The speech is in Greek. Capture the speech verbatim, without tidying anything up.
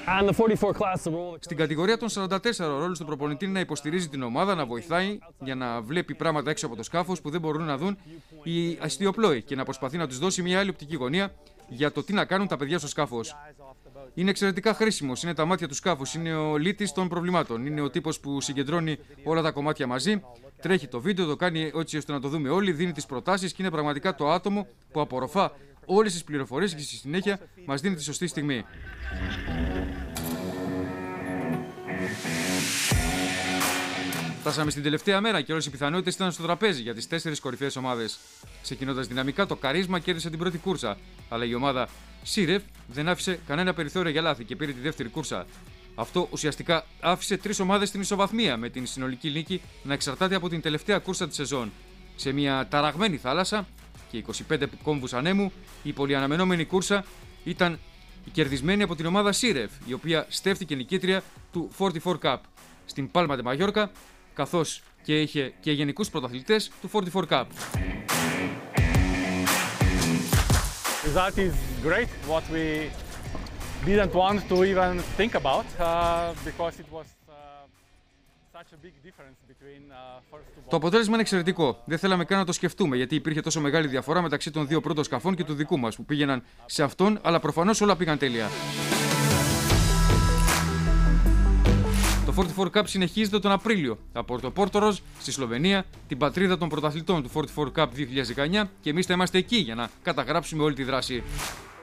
Στην κατηγορία των σαράντα τέσσερα, ο ρόλος του προπονητή είναι να υποστηρίζει την ομάδα, να βοηθάει για να βλέπει πράγματα έξω από το σκάφος που δεν μπορούν να δουν οι αστιοπλόοι και να προσπαθεί να τους δώσει μια άλλη οπτική γωνία για το τι να κάνουν τα παιδιά στο σκάφος. Είναι εξαιρετικά χρήσιμος, είναι τα μάτια του σκάφους, είναι ο λύτης των προβλημάτων. Είναι ο τύπος που συγκεντρώνει όλα τα κομμάτια μαζί, τρέχει το βίντεο, το κάνει έτσι ώστε να το δούμε όλοι, δίνει τις προτάσεις και είναι πραγματικά το άτομο που απορροφά όλες τις πληροφορίες και στη συνέχεια μας δίνει τη σωστή στιγμή. Φτάσαμε στην τελευταία μέρα και όλες οι πιθανότητες ήταν στο τραπέζι για τις τέσσερις κορυφαίες ομάδες. Ξεκινώντας δυναμικά, το Καρίσμα κέρδισε την πρώτη κούρσα, αλλά η ομάδα Σίρεφ δεν άφησε κανένα περιθώριο για λάθη και πήρε τη δεύτερη κούρσα. Αυτό ουσιαστικά άφησε τρεις ομάδες στην ισοβαθμία, με την συνολική νίκη να εξαρτάται από την τελευταία κούρσα της σεζόν. Σε μια ταραγμένη θάλασσα και είκοσι πέντε κόμβους ανέμου, η πολυαναμενόμενη κούρσα ήταν η κερδισμένη από την ομάδα Σίρεφ, η οποία στέφθηκε νικήτρια του φορty four Cup στην Πάλμα ντε Μαγιόρκα, καθώς και είχε και γενικούς πρωταθλητές του φορty four Cup. That is great, what we didn't want to even think about, uh, because it was uh, such a big difference between uh, first two. Το αποτέλεσμα είναι εξαιρετικό. Δεν θέλαμε καν να το σκεφτούμε, γιατί υπήρχε τόσο μεγάλη διαφορά μεταξύ των δύο πρώτων σκαφών και του δικού μας, που πήγαιναν σε αυτόν, αλλά προφανώς όλα πήγαν τέλεια. Το φορty four Cup συνεχίζεται τον Απρίλιο από το Πόρτοροζ στη Σλοβενία, την πατρίδα των πρωταθλητών του φορty four Cup δύο χιλιάδες δεκαεννιά, και εμείς θα είμαστε εκεί για να καταγράψουμε όλη τη δράση.